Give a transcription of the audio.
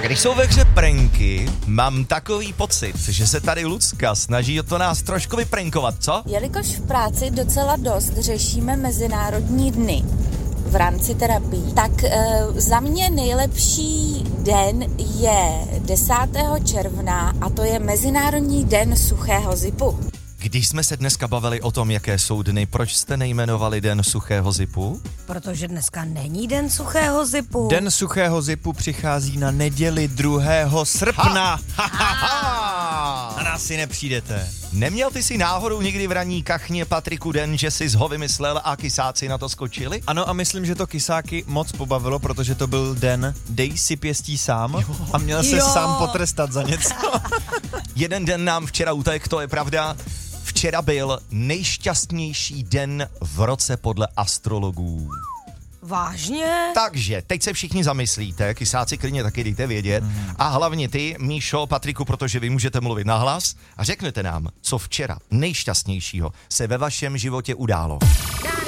Když jsou ve hře pranky, mám takový pocit, že se tady Lucka snaží o to nás trošku vyprankovat, co? Jelikož v práci docela dost řešíme mezinárodní dny v rámci terapii, tak za mě nejlepší den je 10. června a to je Mezinárodní den suchého zipu. Když jsme se dneska bavili o tom, jaké jsou dny, proč jste nejmenovali Den suchého zipu? Protože dneska není Den suchého zipu. Den suchého zipu přichází na neděli 2. srpna. Na nás si nepřijdete. Neměl ty si náhodou někdy v ranní kachně, Patriku, den, že jsi ho vymyslel a kysáci na to skočili? Ano, a myslím, že to kysáky moc pobavilo, protože to byl den dej si pěstí sám a měl se sám potrestat za něco. Jeden den nám včera utek, to je pravda. Včera byl nejšťastnější den v roce podle astrologů. Vážně? Takže teď se všichni zamyslíte, kysáci klidně taky dejte vědět. A hlavně ty, Míšo, Patriku, protože vy můžete mluvit nahlas a řeknete nám, co včera nejšťastnějšího se ve vašem životě událo.